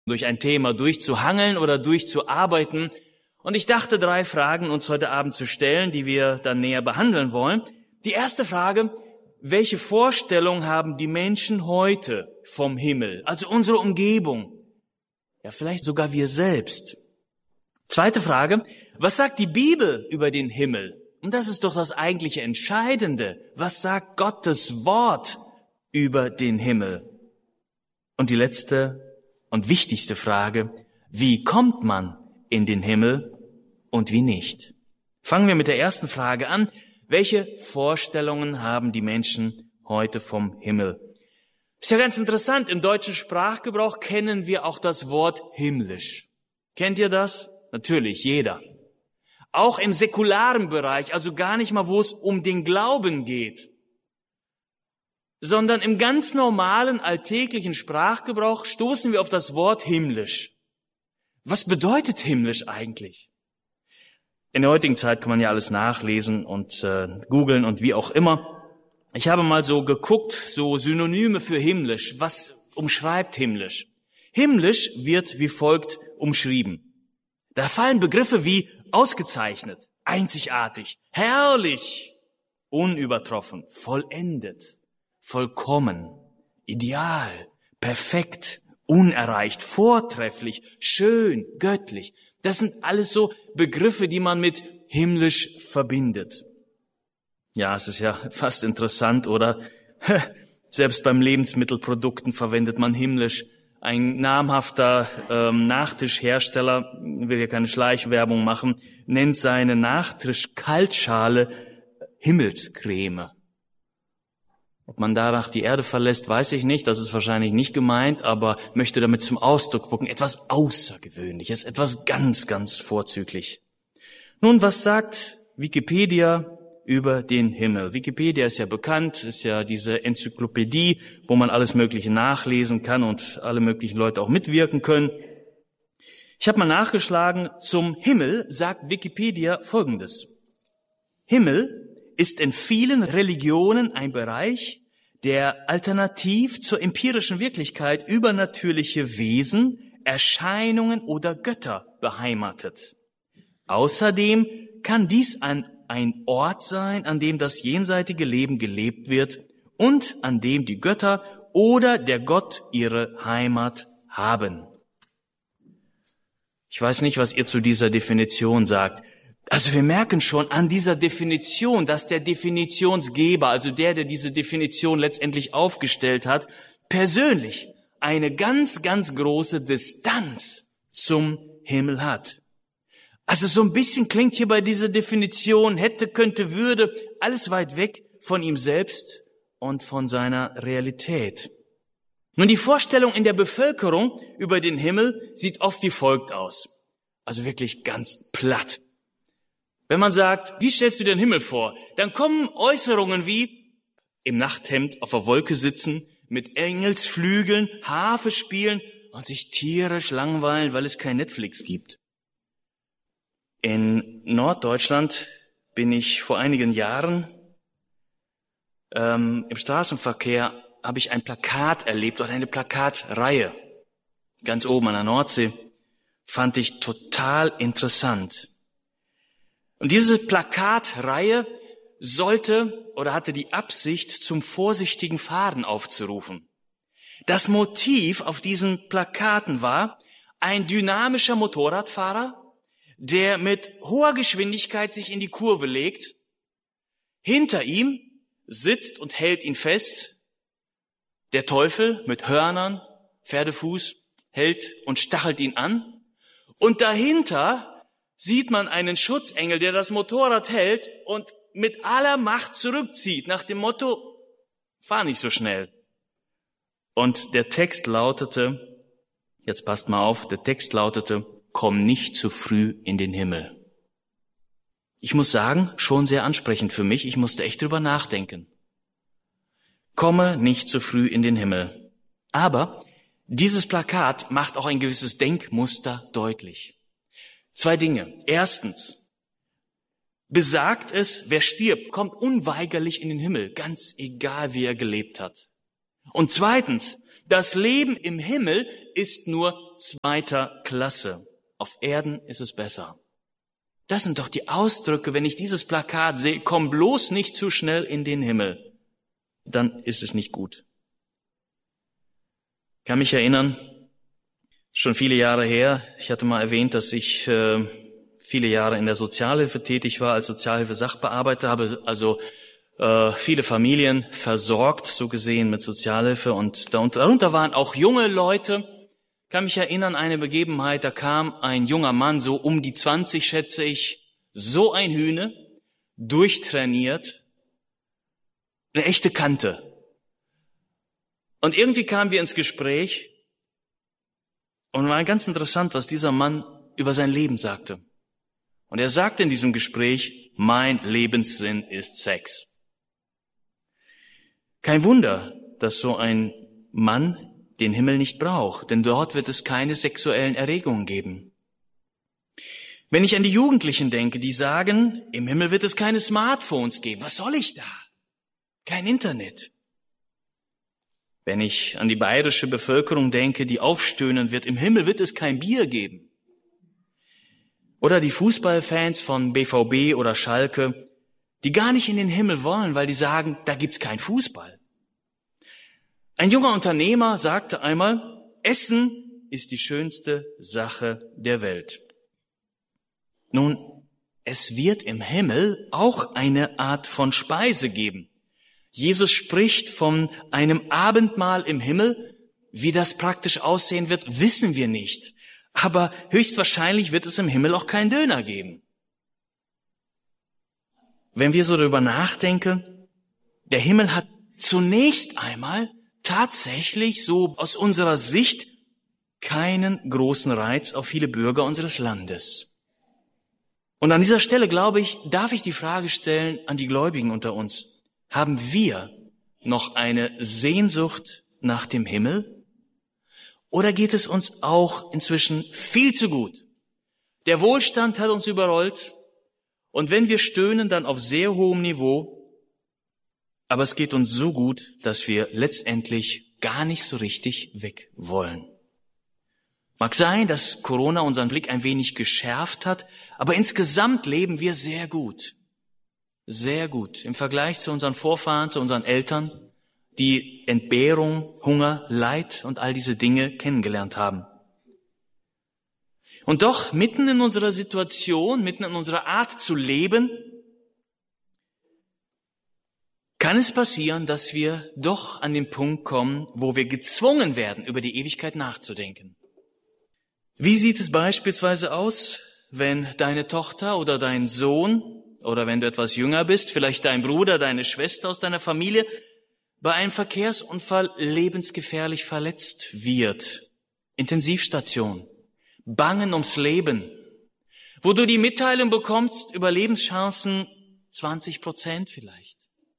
durch ein Thema durchzuhangeln oder durchzuarbeiten. Und ich dachte, 3 Fragen uns heute Abend zu stellen, die wir dann näher behandeln wollen. Die erste Frage: Welche Vorstellung haben die Menschen heute vom Himmel, also unsere Umgebung? Ja, vielleicht sogar wir selbst. Zweite Frage: Was sagt die Bibel über den Himmel? Und das ist doch das eigentliche Entscheidende. Was sagt Gottes Wort über den Himmel? Und die letzte und wichtigste Frage: Wie kommt man in den Himmel und wie nicht? Fangen wir mit der ersten Frage an. Welche Vorstellungen haben die Menschen heute vom Himmel? Ist ja ganz interessant. Im deutschen Sprachgebrauch kennen wir auch das Wort himmlisch. Kennt ihr das? Natürlich, jeder. Auch im säkularen Bereich, also gar nicht mal, wo es um den Glauben geht, sondern im ganz normalen, alltäglichen Sprachgebrauch stoßen wir auf das Wort himmlisch. Was bedeutet himmlisch eigentlich? In der heutigen Zeit kann man ja alles nachlesen und googeln und wie auch immer. Ich habe mal so geguckt, so Synonyme für himmlisch. Was umschreibt himmlisch? Himmlisch wird wie folgt umschrieben. Da fallen Begriffe wie ausgezeichnet, einzigartig, herrlich, unübertroffen, vollendet, vollkommen, ideal, perfekt, unerreicht, vortrefflich, schön, göttlich. Das sind alles so Begriffe, die man mit himmlisch verbindet. Ja, es ist ja fast interessant, oder? Selbst beim Lebensmittelprodukten verwendet man himmlisch. Ein namhafter Nachtischhersteller, will ja keine Schleichwerbung machen, nennt seine Nachtisch-Kaltschale Himmelscreme. Ob man danach die Erde verlässt, weiß ich nicht. Das ist wahrscheinlich nicht gemeint, aber möchte damit zum Ausdruck bringen. Etwas Außergewöhnliches, etwas ganz, ganz vorzüglich. Nun, was sagt Wikipedia über den Himmel? Wikipedia ist ja bekannt, ist ja diese Enzyklopädie, wo man alles Mögliche nachlesen kann und alle möglichen Leute auch mitwirken können. Ich habe mal nachgeschlagen, zum Himmel sagt Wikipedia Folgendes. Himmel ist in vielen Religionen ein Bereich, der alternativ zur empirischen Wirklichkeit übernatürliche Wesen, Erscheinungen oder Götter beheimatet. Außerdem kann dies ein Ort sein, an dem das jenseitige Leben gelebt wird und an dem die Götter oder der Gott ihre Heimat haben. Ich weiß nicht, was ihr zu dieser Definition sagt. Also wir merken schon an dieser Definition, dass der Definitionsgeber, also der diese Definition letztendlich aufgestellt hat, persönlich eine ganz, ganz große Distanz zum Himmel hat. Also so ein bisschen klingt hier bei dieser Definition hätte, könnte, würde, alles weit weg von ihm selbst und von seiner Realität. Nun, die Vorstellung in der Bevölkerung über den Himmel sieht oft wie folgt aus. Also wirklich ganz platt. Wenn man sagt, wie stellst du dir den Himmel vor? Dann kommen Äußerungen wie im Nachthemd auf der Wolke sitzen, mit Engelsflügeln, Harfe spielen und sich tierisch langweilen, weil es kein Netflix gibt. In Norddeutschland bin ich vor einigen Jahren im Straßenverkehr habe ich ein Plakat erlebt oder eine Plakatreihe. Ganz oben an der Nordsee fand ich total interessant. Und diese Plakatreihe sollte oder hatte die Absicht, zum vorsichtigen Fahren aufzurufen. Das Motiv auf diesen Plakaten war ein dynamischer Motorradfahrer, der mit hoher Geschwindigkeit sich in die Kurve legt. Hinter ihm sitzt und hält ihn fest der Teufel mit Hörnern, Pferdefuß, hält und stachelt ihn an. Und dahinter sieht man einen Schutzengel, der das Motorrad hält und mit aller Macht zurückzieht, nach dem Motto, fahr nicht so schnell. Und der Text lautete, jetzt passt mal auf, der Text lautete, komm nicht zu früh in den Himmel. Ich muss sagen, schon sehr ansprechend für mich. Ich musste echt drüber nachdenken. Komme nicht zu früh in den Himmel. Aber dieses Plakat macht auch ein gewisses Denkmuster deutlich. 2 Dinge. Erstens, besagt es, wer stirbt, kommt unweigerlich in den Himmel, ganz egal, wie er gelebt hat. Und zweitens, das Leben im Himmel ist nur zweiter Klasse. Auf Erden ist es besser. Das sind doch die Ausdrücke, wenn ich dieses Plakat sehe, komm bloß nicht zu schnell in den Himmel. Dann ist es nicht gut. Ich kann mich erinnern, schon viele Jahre her, ich hatte mal erwähnt, dass ich viele Jahre in der Sozialhilfe tätig war, als Sozialhilfe-Sachbearbeiter, habe also viele Familien versorgt, so gesehen mit Sozialhilfe, und darunter waren auch junge Leute. Ich kann mich erinnern, eine Begebenheit, da kam ein junger Mann, so um die 20, schätze ich, so ein Hühne, durchtrainiert, eine echte Kante. Und irgendwie kamen wir ins Gespräch und war ganz interessant, was dieser Mann über sein Leben sagte. Und er sagte in diesem Gespräch, mein Lebenssinn ist Sex. Kein Wunder, dass so ein Mann den Himmel nicht braucht, denn dort wird es keine sexuellen Erregungen geben. Wenn ich an die Jugendlichen denke, die sagen, im Himmel wird es keine Smartphones geben. Was soll ich da? Kein Internet. Wenn ich an die bayerische Bevölkerung denke, die aufstöhnen wird, im Himmel wird es kein Bier geben. Oder die Fußballfans von BVB oder Schalke, die gar nicht in den Himmel wollen, weil die sagen, da gibt's kein Fußball. Ein junger Unternehmer sagte einmal, Essen ist die schönste Sache der Welt. Nun, es wird im Himmel auch eine Art von Speise geben. Jesus spricht von einem Abendmahl im Himmel. Wie das praktisch aussehen wird, wissen wir nicht. Aber höchstwahrscheinlich wird es im Himmel auch keinen Döner geben. Wenn wir so darüber nachdenken, der Himmel hat zunächst einmal tatsächlich so aus unserer Sicht keinen großen Reiz auf viele Bürger unseres Landes. Und an dieser Stelle, glaube ich, darf ich die Frage stellen an die Gläubigen unter uns. Haben wir noch eine Sehnsucht nach dem Himmel? Oder geht es uns auch inzwischen viel zu gut? Der Wohlstand hat uns überrollt und wenn wir stöhnen, dann auf sehr hohem Niveau. Aber es geht uns so gut, dass wir letztendlich gar nicht so richtig weg wollen. Mag sein, dass Corona unseren Blick ein wenig geschärft hat, aber insgesamt leben wir sehr gut. Sehr gut. Im Vergleich zu unseren Vorfahren, zu unseren Eltern, die Entbehrung, Hunger, Leid und all diese Dinge kennengelernt haben. Und doch mitten in unserer Situation, mitten in unserer Art zu leben, kann es passieren, dass wir doch an den Punkt kommen, wo wir gezwungen werden, über die Ewigkeit nachzudenken. Wie sieht es beispielsweise aus, wenn deine Tochter oder dein Sohn oder wenn du etwas jünger bist, vielleicht dein Bruder, deine Schwester aus deiner Familie, bei einem Verkehrsunfall lebensgefährlich verletzt wird? Intensivstation, Bangen ums Leben, wo du die Mitteilung bekommst, Überlebenschancen 20% vielleicht.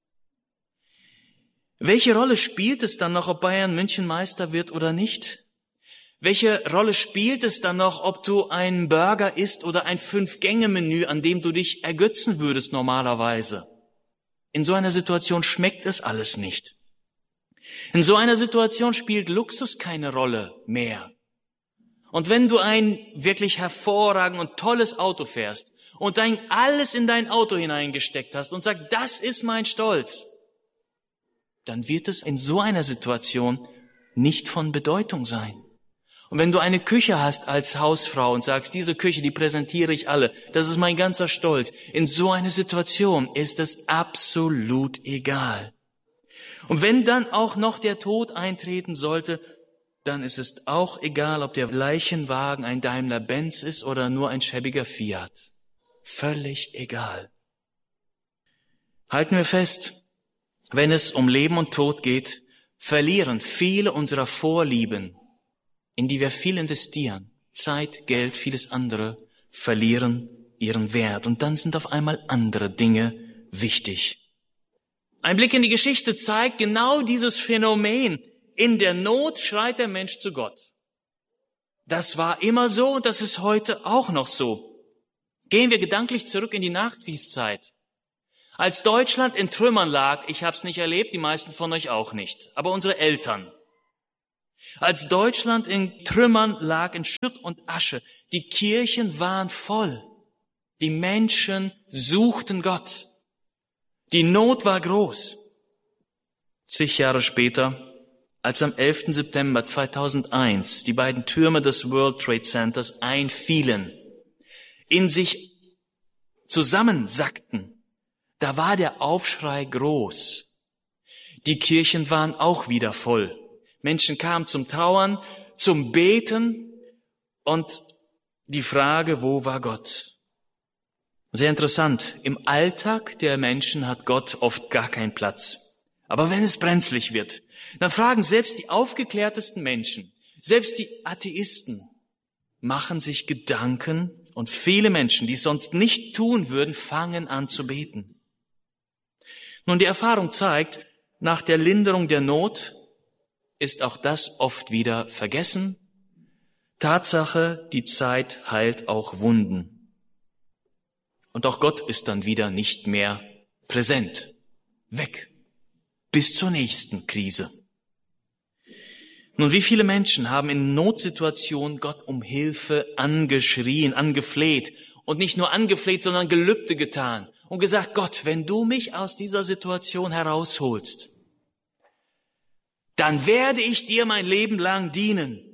Welche Rolle spielt es dann noch, ob Bayern München Meister wird oder nicht? Welche Rolle spielt es dann noch, ob du einen Burger isst oder ein 5-Gänge-Menü, an dem du dich ergötzen würdest normalerweise? In so einer Situation schmeckt es alles nicht. In so einer Situation spielt Luxus keine Rolle mehr. Und wenn du ein wirklich hervorragend und tolles Auto fährst und alles in dein Auto hineingesteckt hast und sagst, das ist mein Stolz, dann wird es in so einer Situation nicht von Bedeutung sein. Und wenn du eine Küche hast als Hausfrau und sagst, diese Küche, die präsentiere ich alle, das ist mein ganzer Stolz, in so einer Situation ist es absolut egal. Und wenn dann auch noch der Tod eintreten sollte, dann ist es auch egal, ob der Leichenwagen ein Daimler-Benz ist oder nur ein schäbiger Fiat. Völlig egal. Halten wir fest, wenn es um Leben und Tod geht, verlieren viele unserer Vorlieben, in die wir viel investieren, Zeit, Geld, vieles andere, verlieren ihren Wert. Und dann sind auf einmal andere Dinge wichtig. Ein Blick in die Geschichte zeigt genau dieses Phänomen. In der Not schreit der Mensch zu Gott. Das war immer so und das ist heute auch noch so. Gehen wir gedanklich zurück in die Nachkriegszeit. Als Deutschland in Trümmern lag, ich habe es nicht erlebt, die meisten von euch auch nicht, aber unsere Eltern. Als Deutschland in Trümmern lag, in Schutt und Asche, die Kirchen waren voll. Die Menschen suchten Gott. Die Not war groß. Zig Jahre später, als am 11. September 2001 die beiden Türme des World Trade Centers einfielen, in sich zusammensackten, da war der Aufschrei groß. Die Kirchen waren auch wieder voll. Menschen kamen zum Trauern, zum Beten und die Frage, wo war Gott? Sehr interessant, im Alltag der Menschen hat Gott oft gar keinen Platz. Aber wenn es brenzlig wird, dann fragen selbst die aufgeklärtesten Menschen, selbst die Atheisten, machen sich Gedanken und viele Menschen, die es sonst nicht tun würden, fangen an zu beten. Nun, die Erfahrung zeigt, nach der Linderung der Not ist auch das oft wieder vergessen. Tatsache, die Zeit heilt auch Wunden. Und auch Gott ist dann wieder nicht mehr präsent. Weg. Bis zur nächsten Krise. Nun, wie viele Menschen haben in Notsituationen Gott um Hilfe angeschrien, angefleht und nicht nur angefleht, sondern Gelübde getan und gesagt, Gott, wenn du mich aus dieser Situation herausholst, dann werde ich dir mein Leben lang dienen.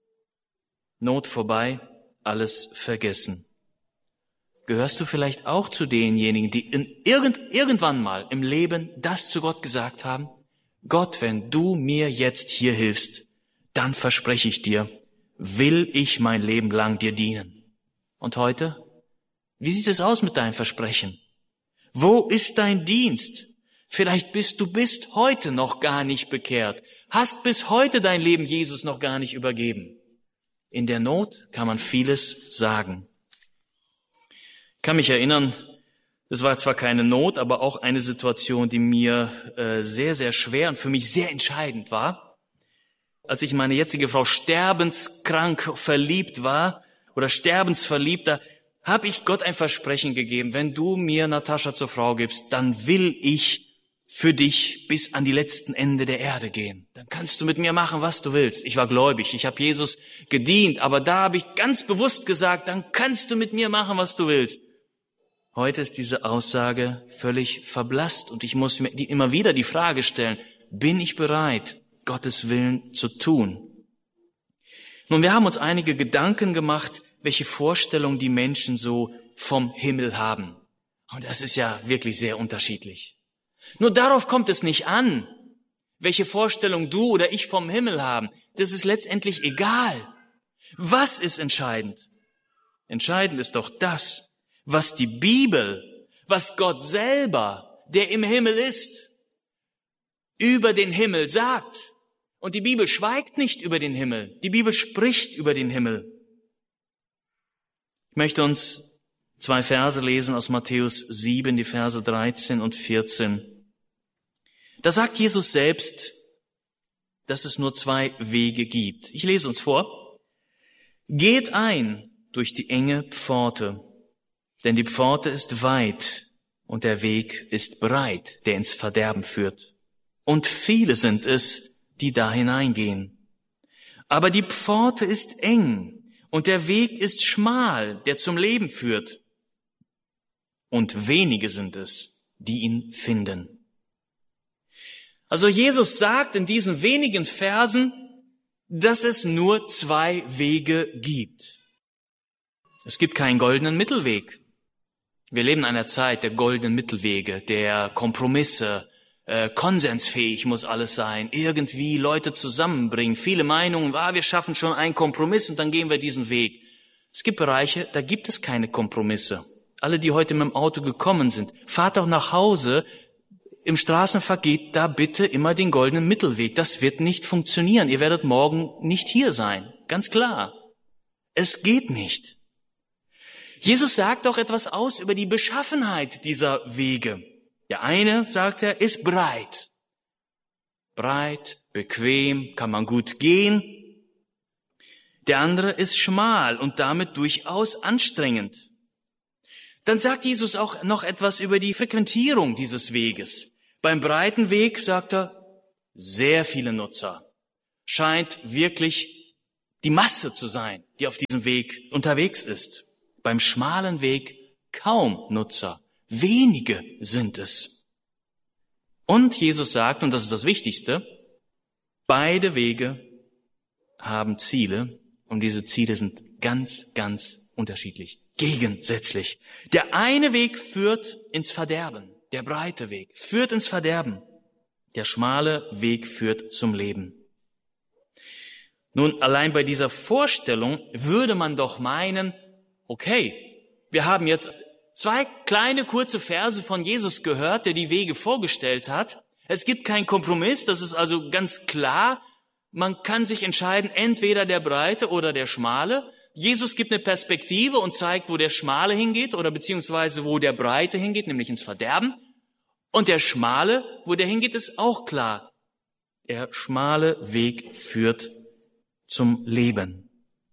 Not vorbei, alles vergessen. Gehörst du vielleicht auch zu denjenigen, die irgendwann mal im Leben das zu Gott gesagt haben? Gott, wenn du mir jetzt hier hilfst, dann verspreche ich dir, will ich mein Leben lang dir dienen. Und heute? Wie sieht es aus mit deinem Versprechen? Wo ist dein Dienst? Vielleicht bist du bis heute noch gar nicht bekehrt, hast bis heute dein Leben Jesus noch gar nicht übergeben. In der Not kann man vieles sagen. Ich kann mich erinnern, es war zwar keine Not, aber auch eine Situation, die mir sehr, sehr schwer und für mich sehr entscheidend war. Als ich in meine jetzige Frau sterbenskrank verliebt war oder sterbensverliebt, da habe ich Gott ein Versprechen gegeben, wenn du mir Natascha zur Frau gibst, dann will ich für dich bis an die letzten Ende der Erde gehen. Dann kannst du mit mir machen, was du willst. Ich war gläubig, ich habe Jesus gedient, aber da habe ich ganz bewusst gesagt, dann kannst du mit mir machen, was du willst. Heute ist diese Aussage völlig verblasst und ich muss mir immer wieder die Frage stellen, bin ich bereit, Gottes Willen zu tun? Nun, wir haben uns einige Gedanken gemacht, welche Vorstellungen die Menschen so vom Himmel haben. Und das ist ja wirklich sehr unterschiedlich. Nur darauf kommt es nicht an, welche Vorstellung du oder ich vom Himmel haben. Das ist letztendlich egal. Was ist entscheidend? Entscheidend ist doch das, was die Bibel, was Gott selber, der im Himmel ist, über den Himmel sagt. Und die Bibel schweigt nicht über den Himmel. Die Bibel spricht über den Himmel. Ich möchte uns 2 Verse lesen aus Matthäus 7, die Verse 13 und 14. Da sagt Jesus selbst, dass es nur 2 Wege gibt. Ich lese uns vor. Geht ein durch die enge Pforte, denn die Pforte ist weit und der Weg ist breit, der ins Verderben führt. Und viele sind es, die da hineingehen. Aber die Pforte ist eng und der Weg ist schmal, der zum Leben führt. Und wenige sind es, die ihn finden. Also Jesus sagt in diesen wenigen Versen, dass es nur 2 Wege gibt. Es gibt keinen goldenen Mittelweg. Wir leben in einer Zeit der goldenen Mittelwege, der Kompromisse, konsensfähig muss alles sein, irgendwie Leute zusammenbringen, viele Meinungen, wir schaffen schon einen Kompromiss und dann gehen wir diesen Weg. Es gibt Bereiche, da gibt es keine Kompromisse. Alle, die heute mit dem Auto gekommen sind, fahrt doch nach Hause, im Straßenverkehr geht da bitte immer den goldenen Mittelweg. Das wird nicht funktionieren. Ihr werdet morgen nicht hier sein. Ganz klar. Es geht nicht. Jesus sagt doch etwas aus über die Beschaffenheit dieser Wege. Der eine, sagt er, ist breit. Breit, bequem, kann man gut gehen. Der andere ist schmal und damit durchaus anstrengend. Dann sagt Jesus auch noch etwas über die Frequentierung dieses Weges. Beim breiten Weg, sagt er, sehr viele Nutzer. scheint wirklich die Masse zu sein, die auf diesem Weg unterwegs ist. Beim schmalen Weg kaum Nutzer. Wenige sind es. Und Jesus sagt, und das ist das Wichtigste, beide Wege haben Ziele und diese Ziele sind ganz, ganz unterschiedlich, gegensätzlich. Der eine Weg führt ins Verderben, der breite Weg führt ins Verderben, der schmale Weg führt zum Leben. Nun, allein bei dieser Vorstellung würde man doch meinen, okay, wir haben jetzt 2 kleine kurze Verse von Jesus gehört, der die Wege vorgestellt hat. Es gibt keinen Kompromiss, das ist also ganz klar. Man kann sich entscheiden, entweder der breite oder der schmale. Jesus gibt eine Perspektive und zeigt, wo der schmale hingeht oder beziehungsweise wo der breite hingeht, nämlich ins Verderben. Und der schmale, wo der hingeht, ist auch klar. Der schmale Weg führt zum Leben.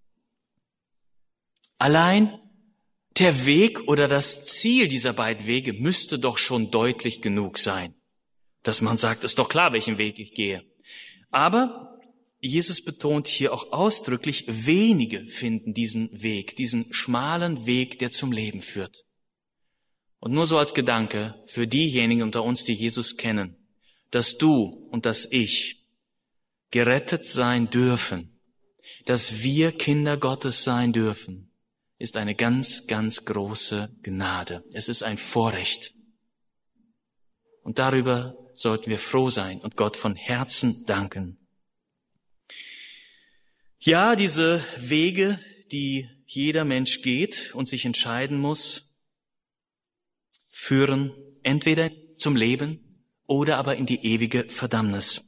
Allein der Weg oder das Ziel dieser beiden Wege müsste doch schon deutlich genug sein, dass man sagt, ist doch klar, welchen Weg ich gehe. Aber Jesus betont hier auch ausdrücklich, wenige finden diesen Weg, diesen schmalen Weg, der zum Leben führt. Und nur so als Gedanke für diejenigen unter uns, die Jesus kennen, dass du und dass ich gerettet sein dürfen, dass wir Kinder Gottes sein dürfen, ist eine ganz, ganz große Gnade. Es ist ein Vorrecht. Und darüber sollten wir froh sein und Gott von Herzen danken. Ja, diese Wege, die jeder Mensch geht und sich entscheiden muss, führen entweder zum Leben oder aber in die ewige Verdammnis.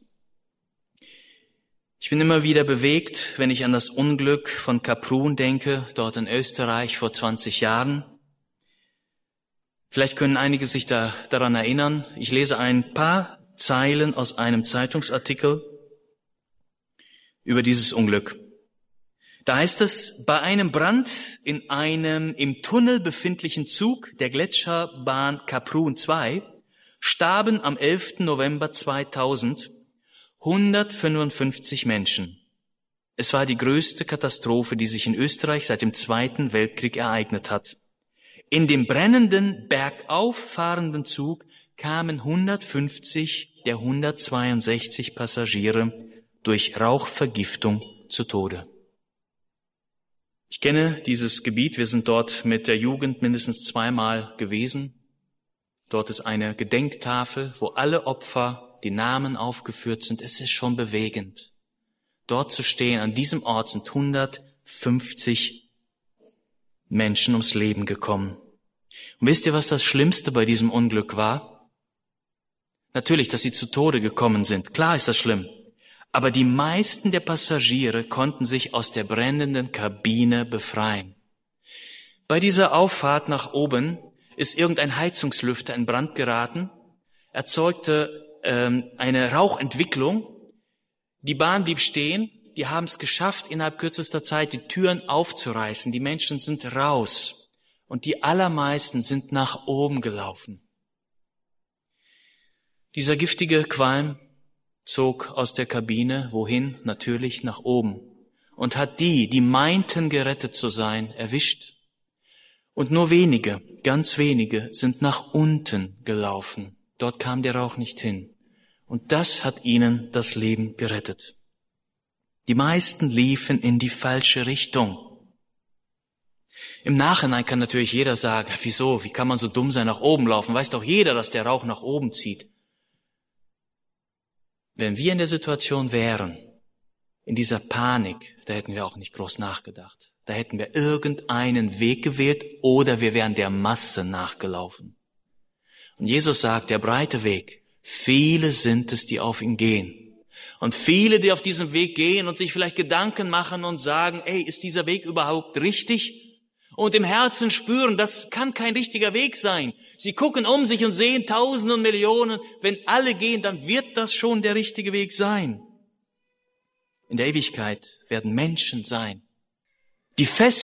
Ich bin immer wieder bewegt, wenn ich an das Unglück von Kaprun denke, dort in Österreich vor 20 Jahren. Vielleicht können einige sich daran erinnern. Ich lese ein paar Zeilen aus einem Zeitungsartikel über dieses Unglück. Da heißt es, bei einem Brand in einem im Tunnel befindlichen Zug der Gletscherbahn Kaprun 2 starben am 11. November 2000 155 Menschen. Es war die größte Katastrophe, die sich in Österreich seit dem Zweiten Weltkrieg ereignet hat. In dem brennenden, bergauf fahrenden Zug kamen 150 der 162 Passagiere durch Rauchvergiftung zu Tode. Ich kenne dieses Gebiet, wir sind dort mit der Jugend mindestens 2-mal gewesen. Dort ist eine Gedenktafel, wo alle Opfer, die Namen aufgeführt sind. Es ist schon bewegend. Dort zu stehen, an diesem Ort sind 150 Menschen ums Leben gekommen. Und wisst ihr, was das Schlimmste bei diesem Unglück war? Natürlich, dass sie zu Tode gekommen sind. Klar ist das schlimm. Aber die meisten der Passagiere konnten sich aus der brennenden Kabine befreien. Bei dieser Auffahrt nach oben ist irgendein Heizungslüfter in Brand geraten, erzeugte eine Rauchentwicklung. Die Bahn blieb stehen. Die haben es geschafft, innerhalb kürzester Zeit die Türen aufzureißen. Die Menschen sind raus. Und die allermeisten sind nach oben gelaufen. Dieser giftige Qualm zog aus der Kabine, wohin? Natürlich nach oben. Und hat die meinten gerettet zu sein, erwischt. Und nur wenige, ganz wenige, sind nach unten gelaufen. Dort kam der Rauch nicht hin. Und das hat ihnen das Leben gerettet. Die meisten liefen in die falsche Richtung. Im Nachhinein kann natürlich jeder sagen, wieso, wie kann man so dumm sein, nach oben laufen? Weiß doch jeder, dass der Rauch nach oben zieht. Wenn wir in der Situation wären, in dieser Panik, da hätten wir auch nicht groß nachgedacht. Da hätten wir irgendeinen Weg gewählt oder wir wären der Masse nachgelaufen. Und Jesus sagt, der breite Weg, viele sind es, die auf ihn gehen. Und viele, die auf diesem Weg gehen und sich vielleicht Gedanken machen und sagen, ist dieser Weg überhaupt richtig? Und im Herzen spüren, das kann kein richtiger Weg sein. Sie gucken um sich und sehen Tausende und Millionen. Wenn alle gehen, dann wird das schon der richtige Weg sein. In der Ewigkeit werden Menschen sein, die fest